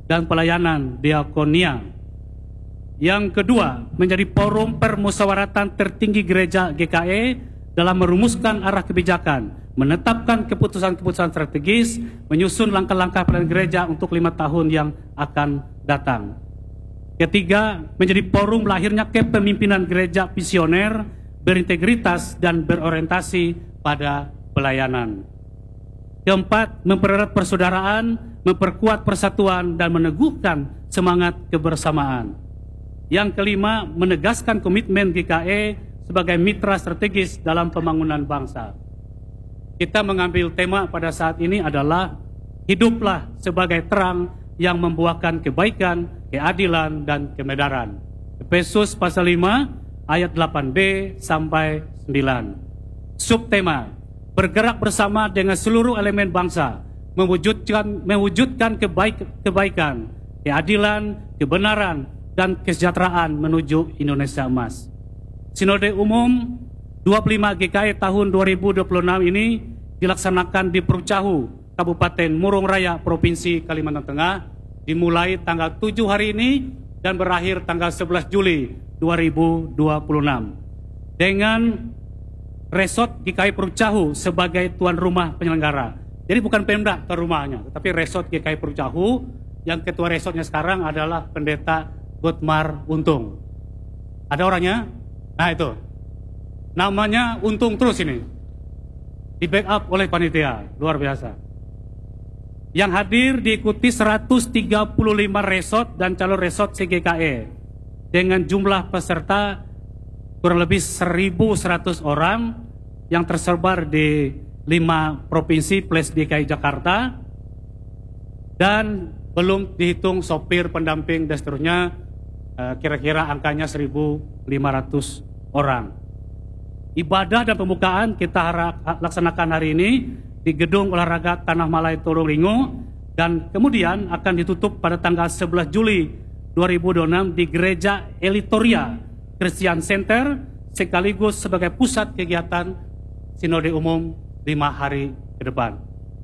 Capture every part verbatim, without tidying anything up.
dan pelayanan diakonia. Yang kedua, menjadi forum permusyawaratan tertinggi gereja G K E dalam merumuskan arah kebijakan, menetapkan keputusan-keputusan strategis, menyusun langkah-langkah pelayanan gereja untuk lima tahun yang akan datang. Ketiga, menjadi forum lahirnya kepemimpinan gereja visioner, berintegritas dan berorientasi pada pelayanan. Keempat, mempererat persaudaraan, memperkuat persatuan dan meneguhkan semangat kebersamaan. Yang kelima, menegaskan komitmen G K E sebagai mitra strategis dalam pembangunan bangsa. Kita mengambil tema pada saat ini adalah hiduplah sebagai terang yang membuahkan kebaikan, keadilan, dan kebenaran. Efesus pasal lima ayat delapan b sampai sembilan. Subtema, bergerak bersama dengan seluruh elemen bangsa, mewujudkan mewujudkan kebaik, kebaikan, keadilan, kebenaran, dan kesejahteraan menuju Indonesia Emas. Sinode Umum dua puluh lima G K E tahun dua ribu dua puluh enam ini dilaksanakan di Purcahu, Kabupaten Murung Raya, Provinsi Kalimantan Tengah, dimulai tanggal tujuh hari ini dan berakhir tanggal sebelas Juli dua ribu dua puluh enam. Dengan Resort G K I Purcahu sebagai tuan rumah penyelenggara. Jadi bukan Pemda tuan rumahnya, tetapi Resort G K I Purcahu, yang ketua resortnya sekarang adalah Pendeta Gotmar Untung. Ada orangnya? Nah itu, namanya Untung terus ini, di backup oleh panitia, luar biasa. Yang hadir diikuti seratus tiga puluh lima resort dan calon resort C G K E dengan jumlah peserta kurang lebih seribu seratus orang yang tersebar di lima provinsi plus D K I Jakarta, dan belum dihitung sopir, pendamping dan seterusnya. Kira-kira angkanya seribu lima ratus orang. Ibadah dan pembukaan kita harap laksanakan hari ini di Gedung Olahraga Tanah Malai Torongringo, dan kemudian akan ditutup pada tanggal sebelas Juli dua ribu dua puluh enam di Gereja Elitoria Christian Center, sekaligus sebagai pusat kegiatan Sinode Umum lima hari ke depan.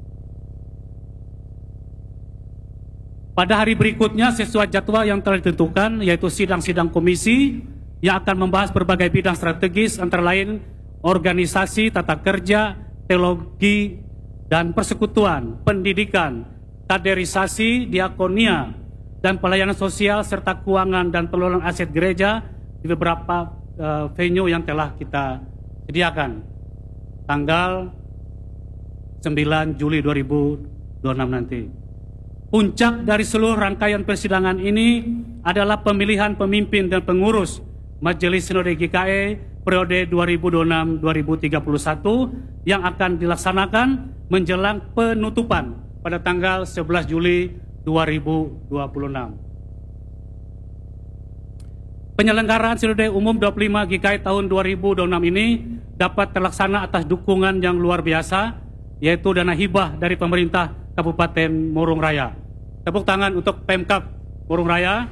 Pada hari berikutnya sesuai jadwal yang telah ditentukan, yaitu sidang-sidang komisi yang akan membahas berbagai bidang strategis, antara lain organisasi, tata kerja, teologi dan persekutuan, pendidikan, kaderisasi, diakonia, dan pelayanan sosial, serta keuangan dan pengelolaan aset gereja di beberapa uh, venue yang telah kita sediakan. Tanggal sembilan Juli dua ribu dua puluh enam nanti. Puncak dari seluruh rangkaian persidangan ini adalah pemilihan pemimpin dan pengurus Majelis Sinode G K E periode dua ribu dua puluh enam sampai dua ribu tiga puluh satu yang akan dilaksanakan menjelang penutupan pada tanggal sebelas Juli dua ribu dua puluh enam. Penyelenggaraan Sinode Umum dua puluh lima G K E tahun dua ribu dua puluh enam ini dapat terlaksana atas dukungan yang luar biasa, yaitu dana hibah dari pemerintah Kabupaten Murung Raya. Tepuk tangan untuk Pemkab Murung Raya.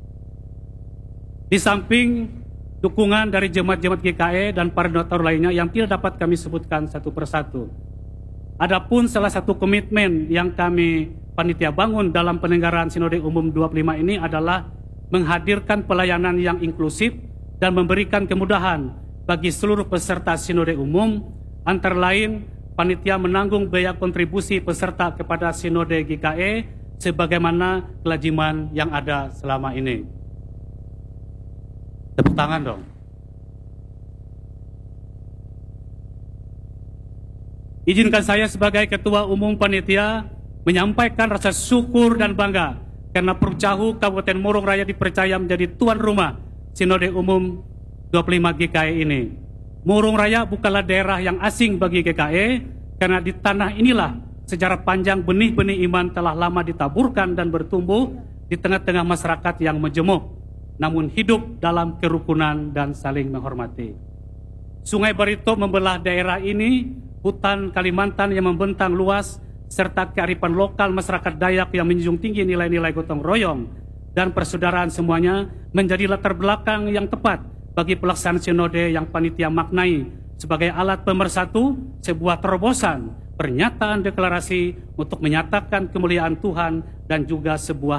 Di samping dukungan dari jemaat-jemaat G K E dan para donatur lainnya yang tidak dapat kami sebutkan satu persatu. Adapun salah satu komitmen yang kami panitia bangun dalam penyelenggaraan Sinode Umum dua puluh lima ini adalah menghadirkan pelayanan yang inklusif dan memberikan kemudahan bagi seluruh peserta Sinode Umum, antara lain panitia menanggung biaya kontribusi peserta kepada Sinode G K E sebagaimana kelaziman yang ada selama ini. Tepuk tangan dong. Izinkan saya sebagai Ketua Umum Panitia menyampaikan rasa syukur dan bangga karena Purcahu Kabupaten Murung Raya dipercaya menjadi tuan rumah Sinode Umum dua puluh lima G K E ini. Murung Raya bukanlah daerah yang asing bagi G K E, karena di tanah inilah sejarah panjang benih-benih iman telah lama ditaburkan dan bertumbuh di tengah-tengah masyarakat yang majemuk, namun hidup dalam kerukunan dan saling menghormati. Sungai Barito membelah daerah ini, hutan Kalimantan yang membentang luas, serta kearifan lokal masyarakat Dayak yang menjunjung tinggi nilai-nilai gotong royong dan persaudaraan semuanya menjadi latar belakang yang tepat bagi pelaksanaan sinode yang panitia maknai sebagai alat pemersatu sebuah terobosan pernyataan deklarasi untuk menyatakan kemuliaan Tuhan dan juga sebuah